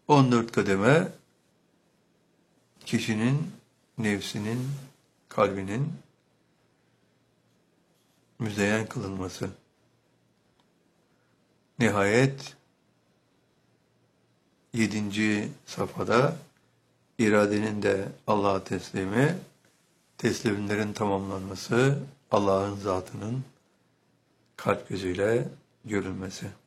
14 kademe kişinin nefsinin, kalbinin müzeyyen kılınması. Nihayet 7. safhada iradenin de Allah'a teslimi, teslimlerin tamamlanması, Allah'ın zatının kalp gözüyle görülmesi.